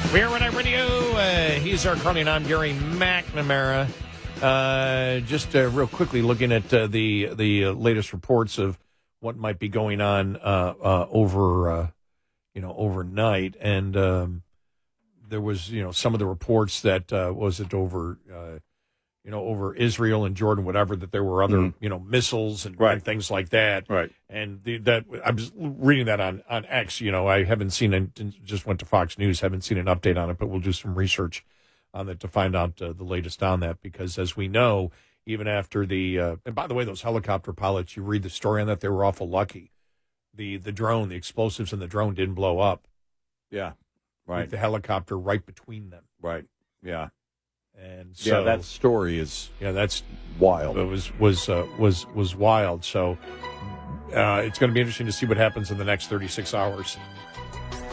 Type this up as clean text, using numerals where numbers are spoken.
We're Renee Radio. He's our Carly, and I'm Gary McNamara. Just real quickly looking at the latest reports of what might be going on overnight, and there was some of the reports that was it over over Israel and Jordan, whatever, that there were other missiles and things like that. Right. And that I was reading that on X. I haven't seen it. Just went to Fox News. Haven't seen an update on it, but we'll do some research on it to find out the latest on that. Because as we know, even after and by the way, those helicopter pilots, you read the story on that, they were awful lucky. The drone, the explosives in the drone didn't blow up. Yeah. Right. With the helicopter right between them. Right. Yeah. And so that story is that's wild. It was wild. So it's going to be interesting to see what happens in the next 36 hours.